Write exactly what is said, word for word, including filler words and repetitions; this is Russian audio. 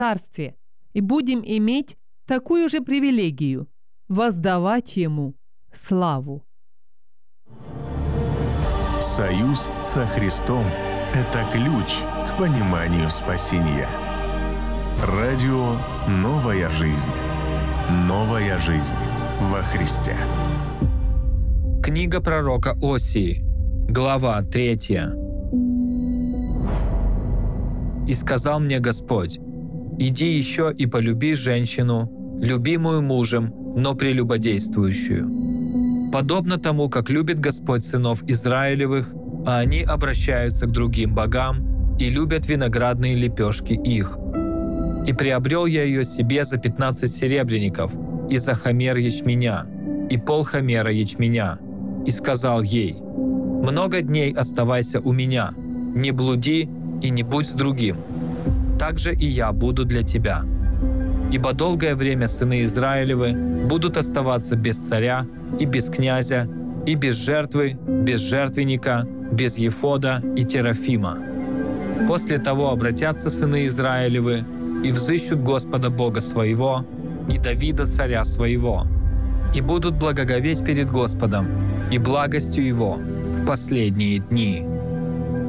царстве и будем иметь такую же привилегию – воздавать Ему славу. Союз со Христом – это ключ к пониманию спасения. Радио «Новая жизнь». Новая жизнь во Христе. Книга пророка Осии, глава третья. «И сказал мне Господь: иди еще и полюби женщину, любимую мужем, но прелюбодействующую. Подобно тому, как любит Господь сынов Израилевых, а они обращаются к другим богам и любят виноградные лепешки их. И приобрел я ее себе за пятнадцать серебряников, и за хомер ячменя, и пол хомера ячменя, и сказал ей: много дней оставайся у меня, не блуди и не будь с другим. Так же и я буду для тебя. Ибо долгое время сыны Израилевы будут оставаться без царя и без князя, и без жертвы, без жертвенника, без ефода и терафима. После того обратятся сыны Израилевы и взыщут Господа Бога своего и Давида царя своего, и будут благоговеть перед Господом и благостью Его в последние дни».